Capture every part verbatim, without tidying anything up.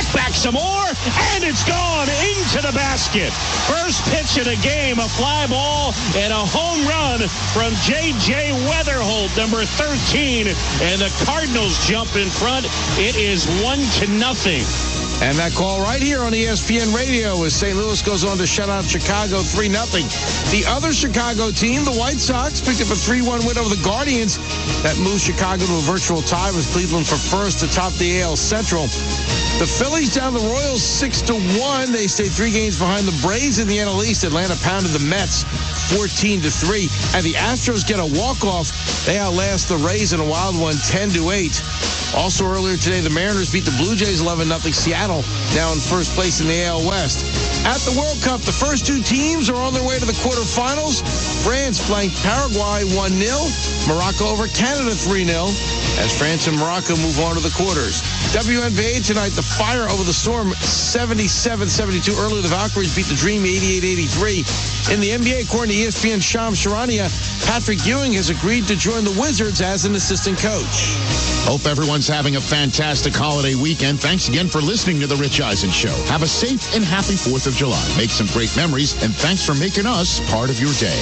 Knocked back some more, and it's gone into the basket. First pitch of the game, a fly ball and a home run from J J Weatherholt, number thirteen. And the Cardinals jump in front. It is one to nothing. And that call right here on E S P N Radio as Saint Louis goes on to shut out Chicago three nothing. The other Chicago team, the White Sox, picked up a three one win over the Guardians. That moves Chicago to a virtual tie with Cleveland for first atop the A L Central. The Phillies down the Royals six to one. They stay three games behind the Braves in the N L East. Atlanta pounded the Mets fourteen to three. And the Astros get a walk-off. They outlast the Rays in a wild one ten to eight. Also earlier today, the Mariners beat the Blue Jays eleven nothing. Seattle now in first place in the A L West. At the World Cup, the first two teams are on their way to the quarterfinals. France blanked Paraguay one nil. Morocco over Canada three nil. As France and Morocco move on to the quarters. W N B A tonight, the Fire over the Storm seventy-seven seventy-two. Earlier, the Valkyries beat the Dream eighty-eight eighty-three. In the N B A, according to E S P N Shams Charania, Patrick Ewing has agreed to join the Wizards as an assistant coach. Hope everyone's having a fantastic holiday weekend. Thanks again for listening to The Rich Eisen Show. Have a safe and happy fourth of July. Make some great memories, and thanks for making us part of your day.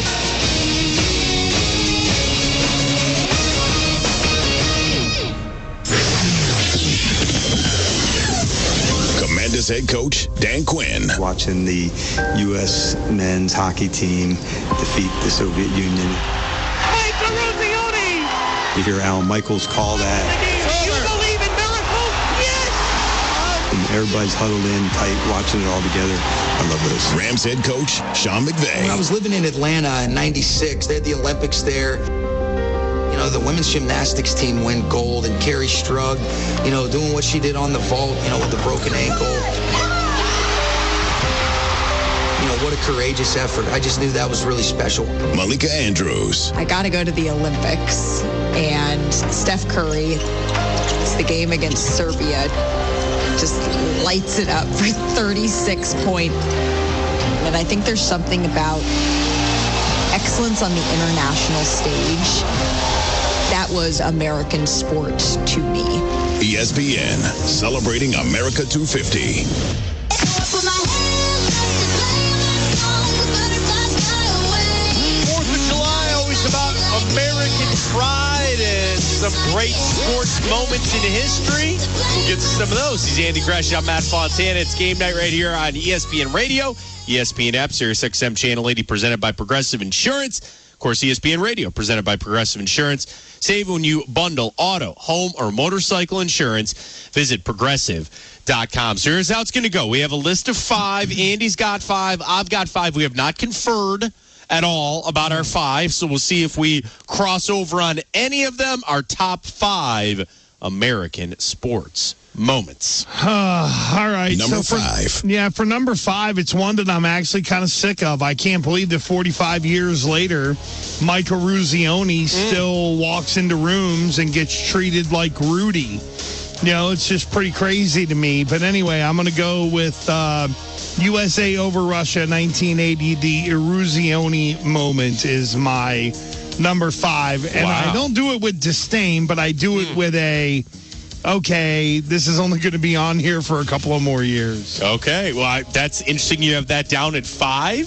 Commanders head coach Dan Quinn. Watching the U S men's hockey team defeat the Soviet Union. Mike Eruzione! You hear Al Michaels call that. You believe in miracles? Yes! And everybody's huddled in tight, watching it all together. I love this. Rams head coach Sean McVay. When I was living in Atlanta in ninety-six, they had the Olympics there. You know, the women's gymnastics team win gold, and Carrie Strug, you know, doing what she did on the vault, you know, with the broken ankle. You know, what a courageous effort. I just knew that was really special. Malika Andrews. I got to go to the Olympics, and Steph Curry, it's the game against Serbia, just lights it up for thirty-six points. And I think there's something about excellence on the international stage. That was American sports to me. E S P N, celebrating America two fifty. fourth of July, always about American pride and some great sports moments in history. We'll get to some of those. He's Andy Gresh. I'm Matt Fontana. It's game night right here on E S P N Radio, E S P N app, Sirius X M Channel eighty, presented by Progressive Insurance. Of course, E S P N Radio, presented by Progressive Insurance. Save when you bundle auto, home, or motorcycle insurance. Visit progressive dot com. So here's how it's going to go. We have a list of five. Andy's got five. I've got five. We have not conferred at all about our five, so we'll see if we cross over on any of them. Our top five American sports moments. Uh, all right. Number so for, five. Yeah, for number five, it's one that I'm actually kind of sick of. I can't believe that forty-five years later, Michael Eruzione mm. still walks into rooms and gets treated like Rudy. You know, it's just pretty crazy to me. But anyway, I'm going to go with uh, U S A over Russia nineteen eighty. The Eruzione moment is my number five. And wow. I don't do it with disdain, but I do it mm. with a... okay, this is only going to be on here for a couple of more years. Okay, well, I, that's interesting. You have that down at five.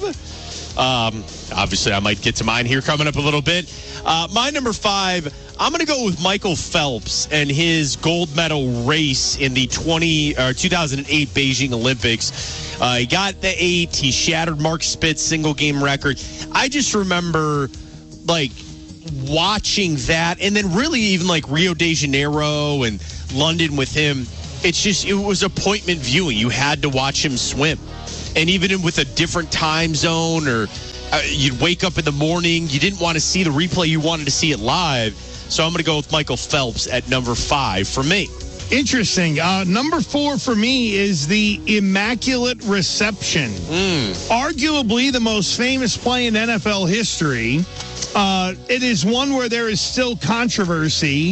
Um, obviously, I might get to mine here coming up a little bit. Uh, my number five, I'm going to go with Michael Phelps and his gold medal race in the twenty or two thousand eight Beijing Olympics. Uh, he got the eight. He shattered Mark Spitz's single game record. I just remember, like, watching that, and then really even like Rio de Janeiro and London with him. It's just, it was appointment viewing. You had to watch him swim. And even with a different time zone, or uh, you'd wake up in the morning, you didn't want to see the replay, you wanted to see it live. So I'm going to go with Michael Phelps at number five for me. Interesting. Uh, number four for me is the Immaculate Reception. Mm. Arguably the most famous play in N F L history. Uh, it is one where there is still controversy,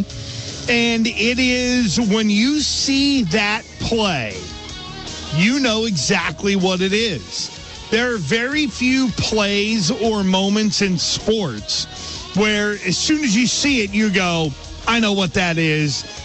and it is when you see that play, you know exactly what it is. There are very few plays or moments in sports where as soon as you see it, you go, I know what that is.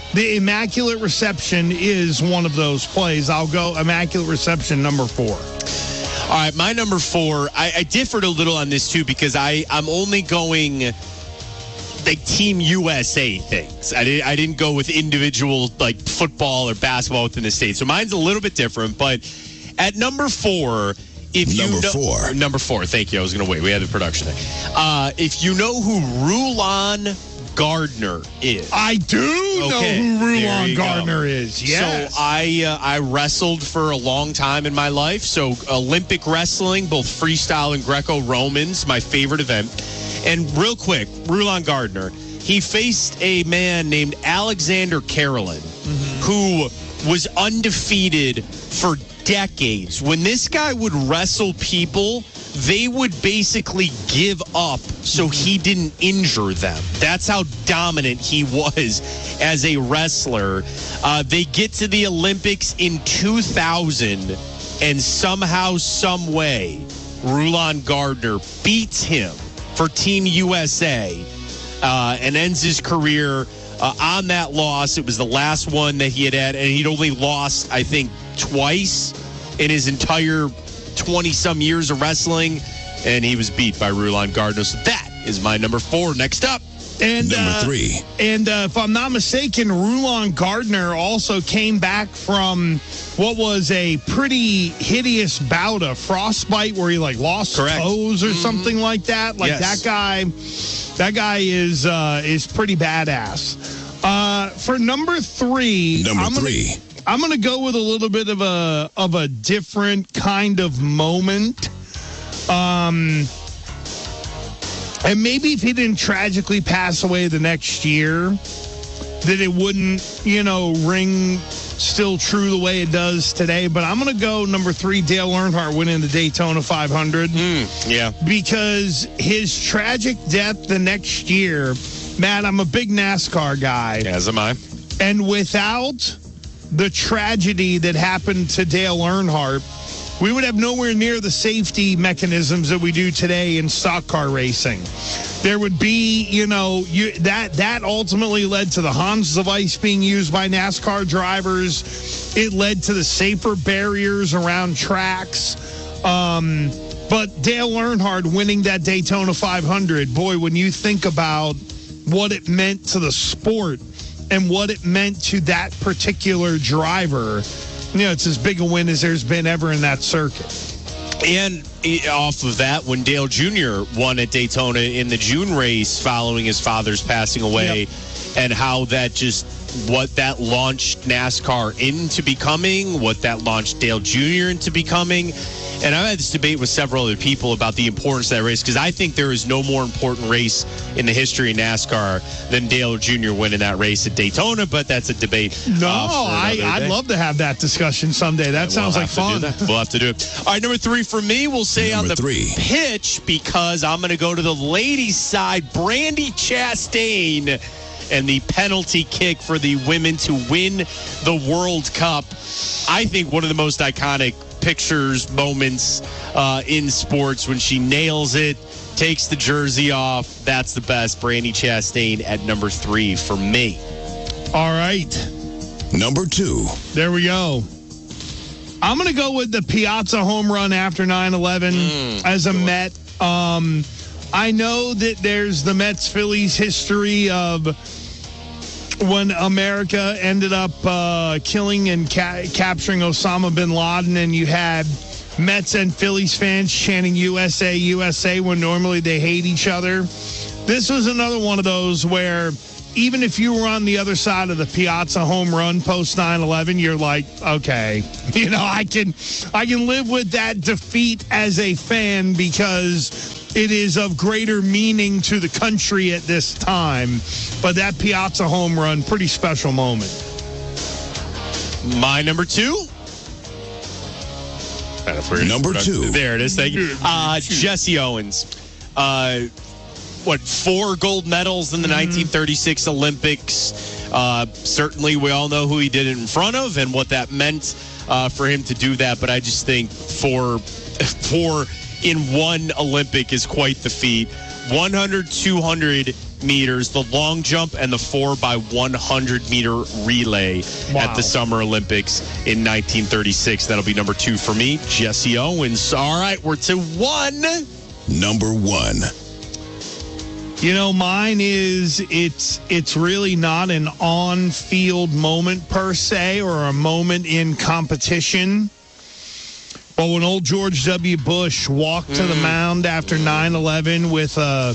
the Immaculate Reception is one of those plays. I'll go Immaculate Reception number four. All right, my number four, I, I differed a little on this too because I, I'm only going like Team U S A things. I, did, I didn't go with individual like football or basketball within the state. So mine's a little bit different. But at number four, if number you know, four. Number four, thank you. I was going to wait. We had the production there. Uh, if you know who Rulon Gardner is. I do Okay, know who there you Rulon Gardner go. is. Yes. So I uh, I wrestled for a long time in my life. So Olympic wrestling, both freestyle and Greco-Romans, my favorite event. And real quick, Rulon Gardner, he faced a man named Alexander Carolyn, mm-hmm. who was undefeated for decades. When this guy would wrestle people, they would basically give up so he didn't injure them. That's how dominant he was as a wrestler. Uh, they get to the Olympics in two thousand, and somehow, some way, Rulon Gardner beats him for Team U S A uh, and ends his career uh, on that loss. It was the last one that he had had, and he'd only lost, I think, twice in his entire twenty-some years of wrestling, and he was beat by Rulon Gardner. So that is my number four. Next up. And, number uh, three. And uh, if I'm not mistaken, Rulon Gardner also came back from what was a pretty hideous bout of frostbite where he like lost Correct. toes or mm-hmm. something like that. Like yes. that guy, that guy is uh, is pretty badass. Uh, for number three, number I'm gonna, three. I'm going to go with a little bit of a of a different kind of moment. Um. And maybe if he didn't tragically pass away the next year, that it wouldn't, you know, ring still true the way it does today. But I'm going to go number three, Dale Earnhardt winning the Daytona five hundred. Mm, yeah. Because his tragic death the next year, Matt, I'm a big NASCAR guy. As am I. And without the tragedy that happened to Dale Earnhardt, we would have nowhere near the safety mechanisms that we do today in stock car racing. There would be, you know, you, that that ultimately led to the Hans device being used by NASCAR drivers. It led to the safer barriers around tracks. Um, but Dale Earnhardt winning that Daytona five hundred, boy, when you think about what it meant to the sport and what it meant to that particular driver, you know, it's as big a win as there's been ever in that circuit. And off of that, when Dale Junior won at Daytona in the June race following his father's passing away, yep. and how that just, what that launched NASCAR into becoming, what that launched Dale Junior into becoming. And I've had this debate with several other people about the importance of that race, because I think there is no more important race in the history of NASCAR than Dale Junior winning that race at Daytona, but that's a debate. No, uh, I, I'd love to have that discussion someday. That sounds we'll like fun. We'll have to do it. All right, number three for me, we'll say number on the three. pitch, because I'm going to go to the ladies' side, Brandi Chastain, and the penalty kick for the women to win the World Cup. I think one of the most iconic pictures, moments uh, in sports, when she nails it, takes the jersey off. That's the best. Brandi Chastain at number three for me. All right. Number two. There we go. I'm going to go with the Piazza home run after nine eleven mm, as a Met. Um, I know that there's the Mets-Phillies history of when America ended up uh, killing and ca- capturing Osama bin Laden, and you had Mets and Phillies fans chanting U S A, U S A when normally they hate each other. This was another one of those where even if you were on the other side of the Piazza home run post nine eleven, you're like, okay, you know, I can, I can live with that defeat as a fan because it is of greater meaning to the country at this time. But that Piazza home run, pretty special moment. My number two. Number two. There it is. Thank you. Uh, Jesse Owens. Uh, what, four gold medals in the mm-hmm. nineteen thirty-six Olympics. Uh, certainly, we all know who he did it in front of and what that meant uh, for him to do that. But I just think for for in one Olympic is quite the feat. one hundred, two hundred, meters, the long jump, and the four by one hundred meter relay wow. at the Summer Olympics in nineteen thirty-six. That'll be number two for me, Jesse Owens. All right, we're to one. Number one. You know, mine is it's it's really not an on-field moment per se or a moment in competition. But when old George W. Bush walked mm. to the mound after nine eleven with a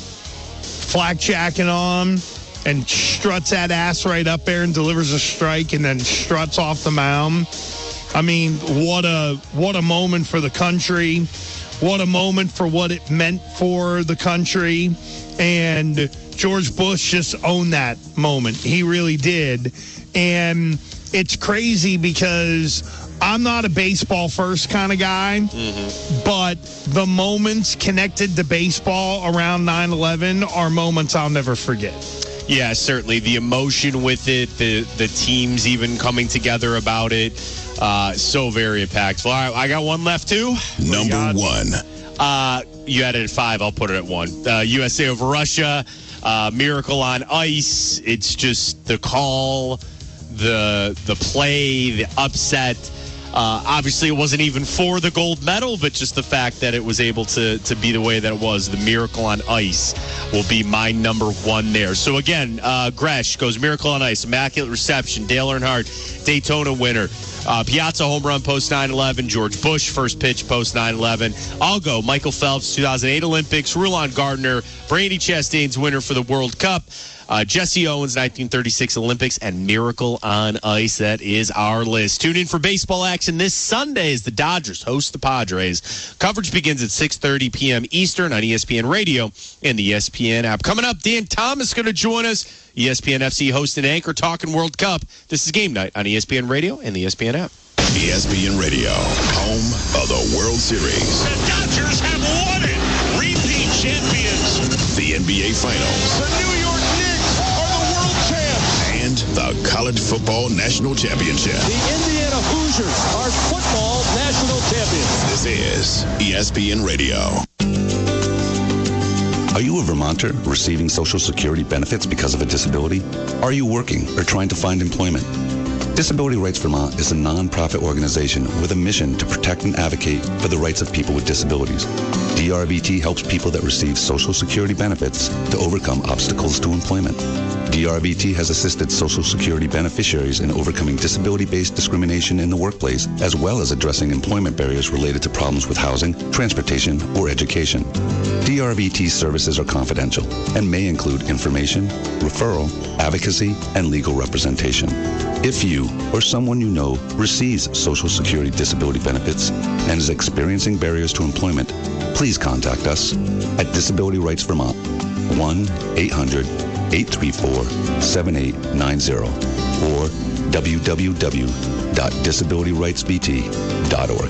flak jacket on and struts that ass right up there and delivers a strike and then struts off the mound. I mean, what a what a moment for the country. What a moment for what it meant for the country. And George Bush just owned that moment. He really did. And it's crazy because I'm not a baseball first kind of guy, mm-hmm. but the moments connected to baseball around nine eleven are moments I'll never forget. Yeah, certainly. The emotion with it, the, the teams even coming together about it. Uh, so very impactful. All right, I got one left, too. Number one. Uh, you had it at five. I'll put it at one. Uh, U S A over Russia. Uh, miracle on ice. It's just the call, the the play, the upset. Uh, obviously, it wasn't even for the gold medal, but just the fact that it was able to to be the way that it was. The miracle on ice will be my number one there. So again, uh, Gresh goes miracle on ice, immaculate reception, Dale Earnhardt, Daytona winner. Uh, Piazza home run post nine eleven. George Bush first pitch post nine eleven. I'll go Michael Phelps two thousand eight Olympics. Rulon Gardner, Brandi Chastain's winner for the World Cup. Uh, Jesse Owens nineteen thirty-six Olympics and Miracle on Ice. That is our list. Tune in for baseball action this Sunday as the Dodgers host the Padres. Coverage begins at six thirty p.m. Eastern on E S P N Radio and the E S P N app. Coming up, Dan Thomas going to join us. E S P N F C host and anchor talking World Cup. This is Game Night on E S P N Radio and the E S P N app. E S P N Radio, home of the World Series. The Dodgers have won it. Repeat champions. The N B A Finals. The New York Knicks are the world champs. And the College Football National Championship. The Indiana Hoosiers are football national champions. This is E S P N Radio. Are you a Vermonter receiving Social Security benefits because of a disability? Are you working or trying to find employment? Disability Rights Vermont is a non-profit organization with a mission to protect and advocate for the rights of people with disabilities. D R V T helps people that receive Social Security benefits to overcome obstacles to employment. D R V T has assisted Social Security beneficiaries in overcoming disability-based discrimination in the workplace, as well as addressing employment barriers related to problems with housing, transportation, or education. D R V T services are confidential and may include information, referral, advocacy, and legal representation. If you or someone you know receives Social Security disability benefits and is experiencing barriers to employment, please contact us at Disability Rights Vermont, one eight hundred eight three four seven eight nine zero or w w w dot disability rights v t dot org.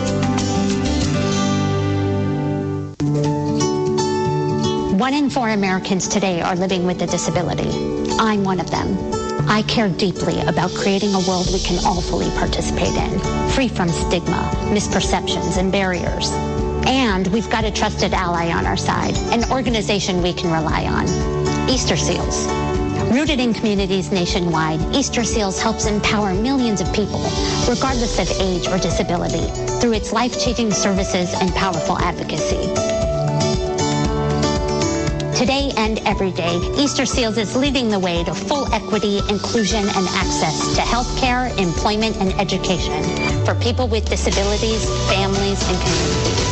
One in four Americans today are living with a disability. I'm one of them. I care deeply about creating a world we can all fully participate in, free from stigma, misperceptions, and barriers. And we've got a trusted ally on our side, an organization we can rely on, Easter Seals. Rooted in communities nationwide, Easter Seals helps empower millions of people, regardless of age or disability, through its life-changing services and powerful advocacy. Today and every day, Easter Seals is leading the way to full equity, inclusion, and access to health care, employment, and education for people with disabilities, families, and communities.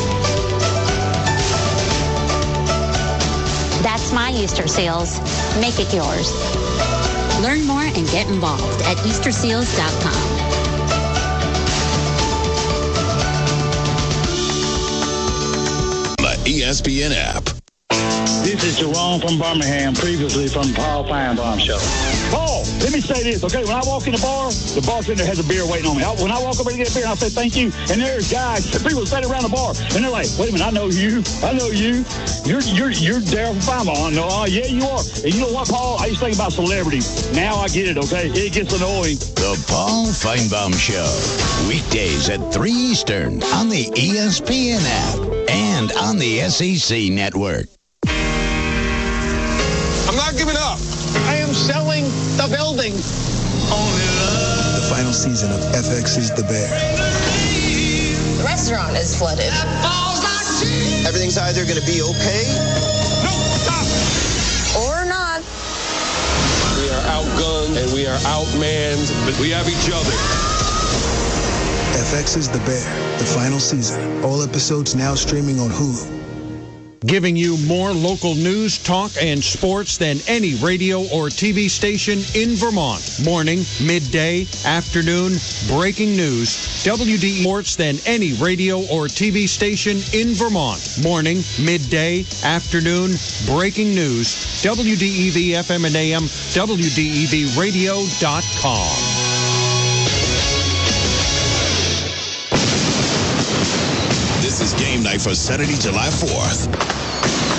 That's my Easter Seals. Make it yours. Learn more and get involved at easter seals dot com. The E S P N app. This is Jerome from Birmingham, previously from Paul Feinbaum Show. Paul, let me say this, okay? When I walk in the bar, the bartender has a beer waiting on me. I, when I walk over to get a beer, I say thank you, and there's guys, people standing around the bar, and they're like, wait a minute, I know you, I know you. You're you're you're Daryl from Feinbaum. No, uh, yeah, you are. And you know what, Paul? I used to think about celebrity. Now I get it, okay? It gets annoying. The Paul Feinbaum Show, weekdays at three Eastern on the E S P N app and on the S E C network. I'm not giving up. I am selling the building. The final season of F X's The Bear. The restaurant is flooded. Everything's either going to be okay. No, stop. Or not. We are outgunned and we are outmanned, but we have each other. F X's The Bear, the final season. All episodes now streaming on Hulu. Giving you more local news, talk, and sports than any radio or T V station in Vermont. Morning, midday, afternoon, breaking news. W D E Sports than any radio or T V station in Vermont. Morning, midday, afternoon, breaking news. W D E V F M and A M, W D E V radio dot com. This is game night for Saturday, July fourth.